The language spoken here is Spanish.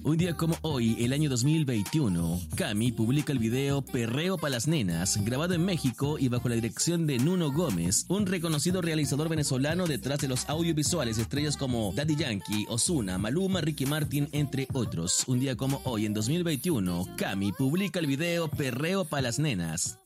Un día como hoy, el año 2021, Cami publica el video Perreo pa' las nenas, grabado en México y bajo la dirección de Nuno Gómez, un reconocido realizador venezolano detrás de los audiovisuales estrellas como Daddy Yankee, Ozuna, Maluma, Ricky Martin, entre otros. Un día como hoy, en 2021, Cami publica el video Perreo pa' las nenas.